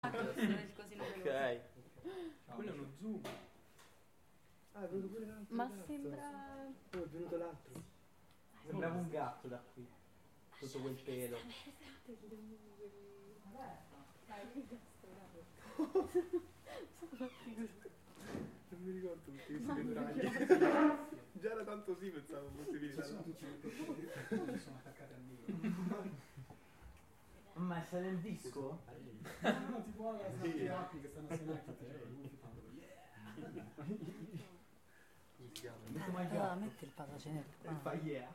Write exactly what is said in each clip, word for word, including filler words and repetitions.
Così non veloce. Ok. Quello è uno zoom. Ah, è venuto pure l'altro. Ma gatto. sembra... Oh, è venuto l'altro. Sembrava un gatto da qui. Tutto quel pelo. Non mi ricordo tutti questi dettagli. Già era tanto sì, pensavo fosse finita. Sono tutti i sono attaccati al muro. Ma è stato il disco? No, tipo la sì. Apri che stanno a suonare tutti i fanno yeah. Come si chiama? Metto mai Allora, gatto. metti il patacenetto E qua. fa yeah.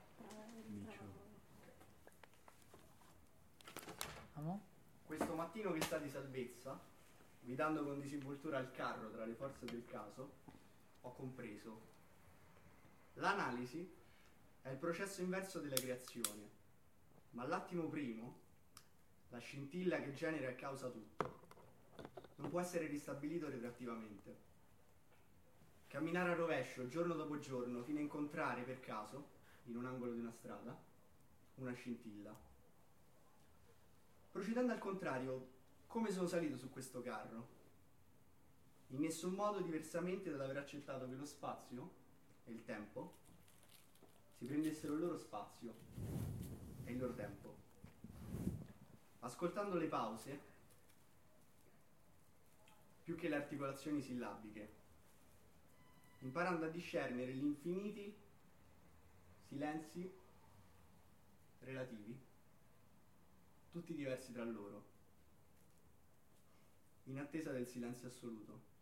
Amo? Questo mattino che sta di salvezza, guidando con disinvoltura il carro tra le forze del caso, ho compreso. L'analisi è il processo inverso della creazione, ma l'attimo primo, la scintilla che genera e causa tutto, non può essere ristabilito retrattivamente. Camminare a rovescio giorno dopo giorno fino a incontrare per caso, in un angolo di una strada, una scintilla. Procedendo al contrario, come sono salito su questo carro? In nessun modo diversamente dall'aver accettato che lo spazio e il tempo si prendessero il loro spazio e il loro tempo. Ascoltando le pause, più che le articolazioni sillabiche, imparando a discernere gli infiniti silenzi relativi, tutti diversi tra loro, in attesa del silenzio assoluto.